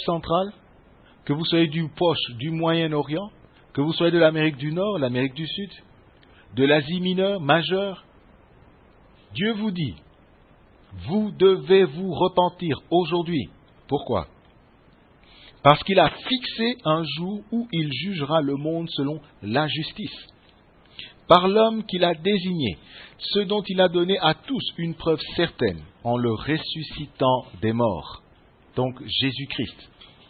centrale, que vous soyez du Proche, du Moyen-Orient, que vous soyez de l'Amérique du Nord, l'Amérique du Sud, de l'Asie mineure, majeure, Dieu vous dit, vous devez vous repentir aujourd'hui. Pourquoi ? Parce qu'il a fixé un jour où il jugera le monde selon la justice. Par l'homme qu'il a désigné, ce dont il a donné à tous une preuve certaine, en le ressuscitant des morts. Donc Jésus-Christ.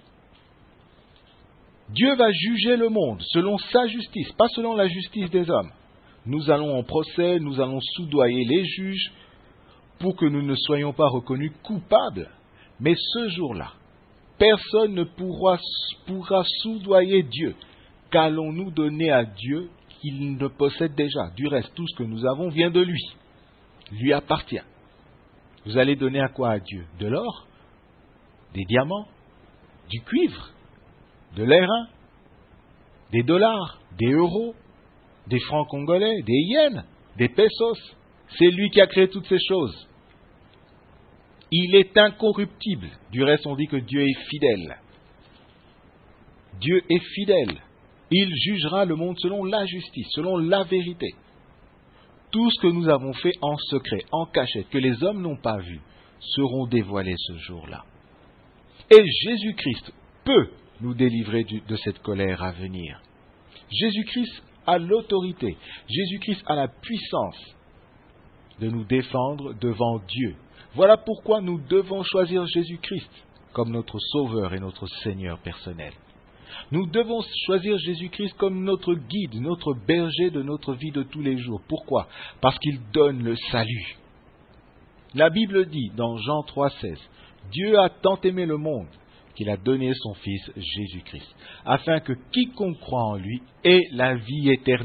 Dieu va juger le monde selon sa justice, pas selon la justice des hommes. Nous allons en procès, nous allons soudoyer les juges pour que nous ne soyons pas reconnus coupables. Mais ce jour-là, personne ne pourra soudoyer Dieu. Qu'allons-nous donner à Dieu qu'il ne possède déjà ? Du reste, tout ce que nous avons vient de lui appartient. Vous allez donner à quoi à Dieu ? De l'or ? Des diamants ? Du cuivre ? De l'airain ? Des dollars ? Des euros ? Des francs congolais, des yens, des pesos. C'est lui qui a créé toutes ces choses. Il est incorruptible. Du reste, on dit que Dieu est fidèle. Dieu est fidèle. Il jugera le monde selon la justice, selon la vérité. Tout ce que nous avons fait en secret, en cachette, que les hommes n'ont pas vu, seront dévoilés ce jour-là. Et Jésus-Christ peut nous délivrer de cette colère à venir. Jésus-Christ a l'autorité, Jésus-Christ a la puissance de nous défendre devant Dieu. Voilà pourquoi nous devons choisir Jésus-Christ comme notre Sauveur et notre Seigneur personnel. Nous devons choisir Jésus-Christ comme notre guide, notre berger de notre vie de tous les jours. Pourquoi ? Parce qu'il donne le salut. La Bible dit dans Jean 3,16, « Dieu a tant aimé le monde qu'il a donné son Fils Jésus-Christ, afin que quiconque croit en lui ait la vie éternelle. »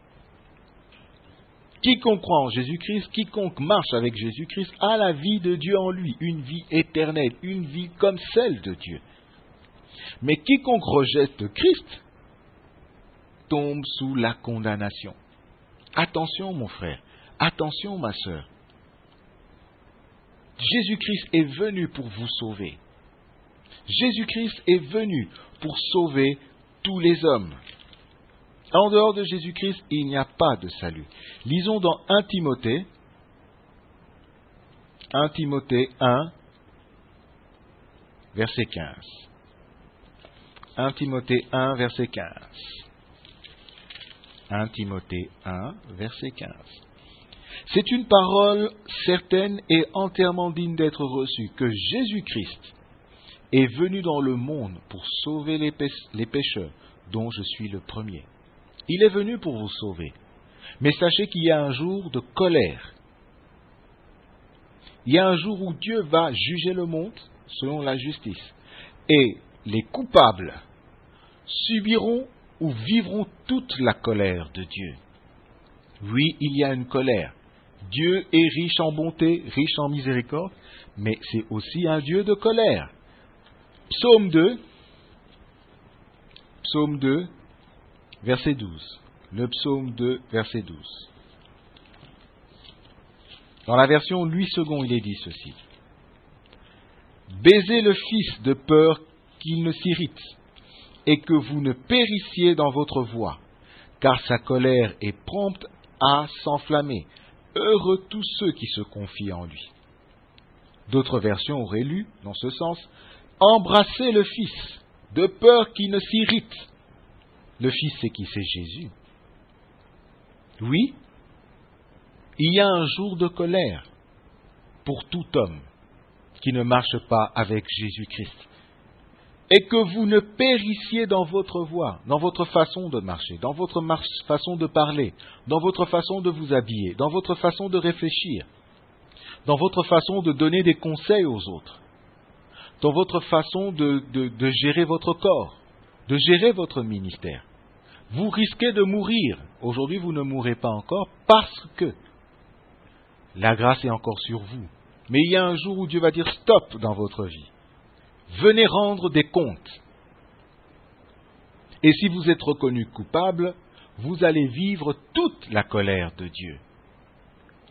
Quiconque croit en Jésus-Christ, quiconque marche avec Jésus-Christ, a la vie de Dieu en lui, une vie éternelle, une vie comme celle de Dieu. Mais quiconque rejette Christ tombe sous la condamnation. Attention mon frère, attention ma sœur. Jésus-Christ est venu pour vous sauver. Jésus-Christ est venu pour sauver tous les hommes. En dehors de Jésus-Christ, il n'y a pas de salut. Lisons dans 1 Timothée 1, verset 15. 1 Timothée 1, verset 15. 1 Timothée 1, verset 15. C'est une parole certaine et entièrement digne d'être reçue, que Jésus-Christ est venu dans le monde pour sauver les pécheurs, dont je suis le premier. Il est venu pour vous sauver. Mais sachez qu'il y a un jour de colère. Il y a un jour où Dieu va juger le monde selon la justice. Et les coupables subiront ou vivront toute la colère de Dieu. Oui, il y a une colère. Dieu est riche en bonté, riche en miséricorde, mais c'est aussi un Dieu de colère. Psaume 2, verset 12. Le psaume 2, verset 12. Dans la version Louis II, il est dit ceci. « Baisez le Fils de peur qu'il ne s'irrite, et que vous ne périssiez dans votre voie, car sa colère est prompte à s'enflammer. Heureux tous ceux qui se confient en lui. » D'autres versions auraient lu, dans ce sens, « Embrassez le Fils, de peur qu'il ne s'irrite. » Le Fils, c'est qui ? C'est Jésus. Oui, il y a un jour de colère pour tout homme qui ne marche pas avec Jésus-Christ. Et que vous ne périssiez dans votre voie, dans votre façon de marcher, dans votre façon de parler, dans votre façon de vous habiller, dans votre façon de réfléchir, dans votre façon de donner des conseils aux autres, dans votre façon de gérer votre corps, de gérer votre ministère. Vous risquez de mourir. Aujourd'hui, vous ne mourrez pas encore parce que la grâce est encore sur vous. Mais il y a un jour où Dieu va dire stop dans votre vie. Venez rendre des comptes. Et si vous êtes reconnu coupable, vous allez vivre toute la colère de Dieu.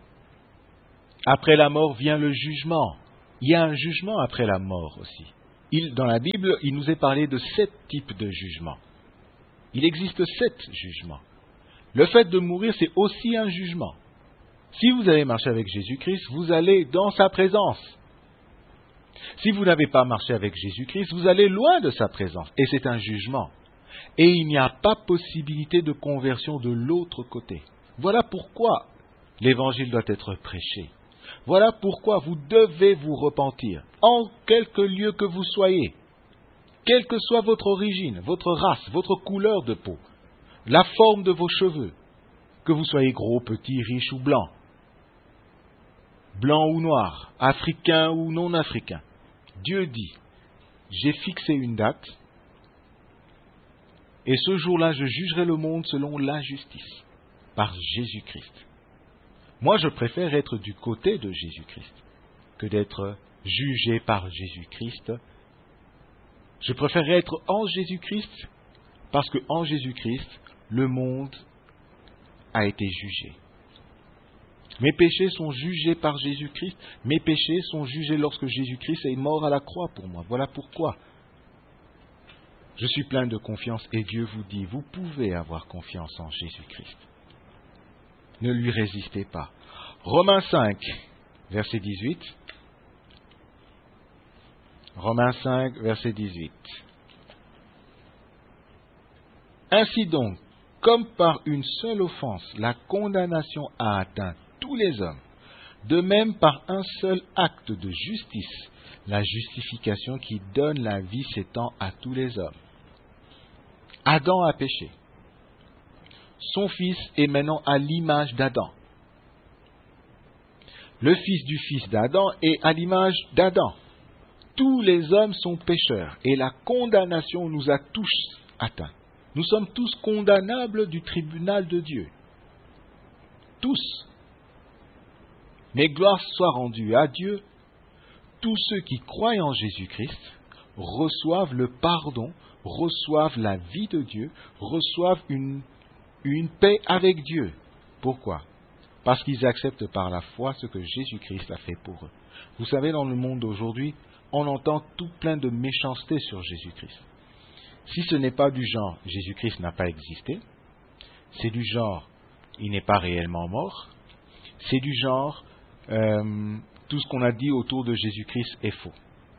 Après la mort vient le jugement. Il y a un jugement après la mort aussi. Dans la Bible, il nous est parlé de 7 types de jugements. Il existe 7 jugements. Le fait de mourir, c'est aussi un jugement. Si vous allez marcher avec Jésus-Christ, vous allez dans sa présence. Si vous n'avez pas marché avec Jésus-Christ, vous allez loin de sa présence. Et c'est un jugement. Et il n'y a pas possibilité de conversion de l'autre côté. Voilà pourquoi l'évangile doit être prêché. Voilà pourquoi vous devez vous repentir, en quelque lieu que vous soyez, quelle que soit votre origine, votre race, votre couleur de peau, la forme de vos cheveux, que vous soyez gros, petit, riche ou blanc, blanc ou noir, africain ou non africain. Dieu dit, j'ai fixé une date, et ce jour-là, je jugerai le monde selon la justice, par Jésus-Christ. Moi, je préfère être du côté de Jésus-Christ que d'être jugé par Jésus-Christ. Je préfère être en Jésus-Christ parce qu'en Jésus-Christ, le monde a été jugé. Mes péchés sont jugés par Jésus-Christ. Mes péchés sont jugés lorsque Jésus-Christ est mort à la croix pour moi. Voilà pourquoi je suis plein de confiance et Dieu vous dit, vous pouvez avoir confiance en Jésus-Christ. Ne lui résistez pas. Romains 5, verset 18. Romains 5, verset 18. Ainsi donc, comme par une seule offense, la condamnation a atteint tous les hommes, de même par un seul acte de justice, la justification qui donne la vie s'étend à tous les hommes. Adam a péché. Son fils est maintenant à l'image d'Adam. Le fils du fils d'Adam est à l'image d'Adam. Tous les hommes sont pécheurs et la condamnation nous a tous atteints. Nous sommes tous condamnables du tribunal de Dieu. Tous. Mais gloire soit rendue à Dieu. Tous ceux qui croient en Jésus-Christ reçoivent le pardon, reçoivent la vie de Dieu, reçoivent une paix avec Dieu. Pourquoi? Parce qu'ils acceptent par la foi ce que Jésus-Christ a fait pour eux. Vous savez, dans le monde d'aujourd'hui, on entend tout plein de méchanceté sur Jésus-Christ. Si ce n'est pas du genre « Jésus-Christ n'a pas existé », c'est du genre « il n'est pas réellement mort », c'est du genre « tout ce qu'on a dit autour de Jésus-Christ est faux ».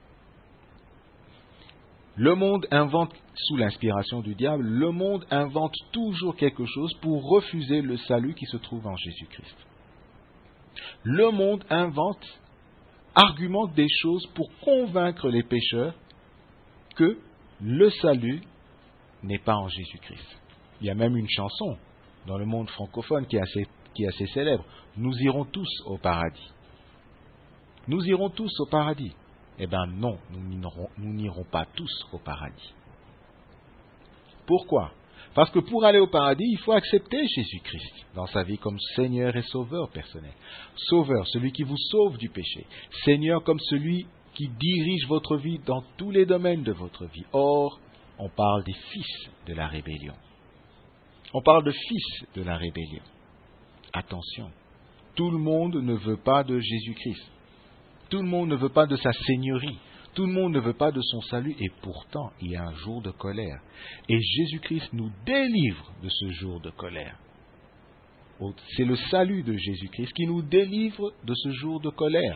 Le monde invente, sous l'inspiration du diable, le monde invente toujours quelque chose pour refuser le salut qui se trouve en Jésus-Christ. Le monde invente, argumente des choses pour convaincre les pécheurs que le salut n'est pas en Jésus-Christ. Il y a même une chanson dans le monde francophone qui est assez célèbre. Nous irons tous au paradis. Nous irons tous au paradis. Eh bien non, nous n'irons pas tous au paradis. Pourquoi? Parce que pour aller au paradis, il faut accepter Jésus-Christ dans sa vie comme Seigneur et Sauveur personnel. Sauveur, celui qui vous sauve du péché. Seigneur comme celui qui dirige votre vie dans tous les domaines de votre vie. Or, on parle des fils de la rébellion. On parle de fils de la rébellion. Attention, tout le monde ne veut pas de Jésus-Christ. Tout le monde ne veut pas de sa seigneurie. Tout le monde ne veut pas de son salut. Et pourtant, il y a un jour de colère. Et Jésus-Christ nous délivre de ce jour de colère. C'est le salut de Jésus-Christ qui nous délivre de ce jour de colère.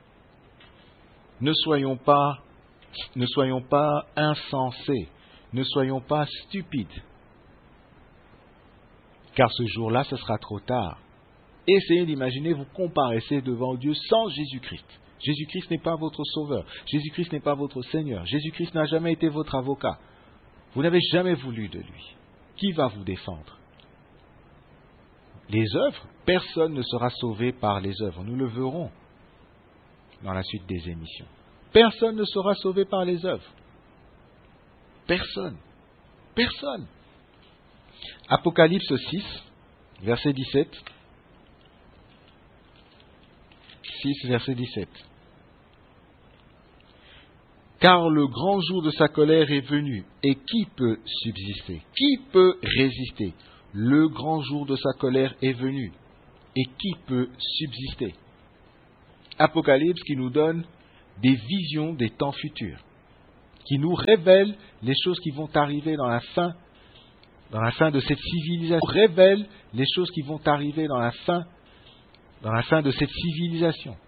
Ne soyons pas insensés. Ne soyons pas stupides. Car ce jour-là, ce sera trop tard. Essayez d'imaginer, vous comparaissez devant Dieu sans Jésus-Christ. Jésus-Christ n'est pas votre sauveur. Jésus-Christ n'est pas votre Seigneur. Jésus-Christ n'a jamais été votre avocat. Vous n'avez jamais voulu de lui. Qui va vous défendre? Les œuvres, personne ne sera sauvé par les œuvres. Nous le verrons dans la suite des émissions. Personne ne sera sauvé par les œuvres. Personne. Personne. Apocalypse 6, verset 17. 6, verset 17. Car le grand jour de sa colère est venu, et qui peut subsister? Qui peut résister? Le grand jour de sa colère est venu, et qui peut subsister? Apocalypse qui nous donne des visions des temps futurs. qui nous révèle les choses qui vont arriver dans la fin de cette civilisation. Révèle les choses qui vont arriver dans la fin de cette civilisation.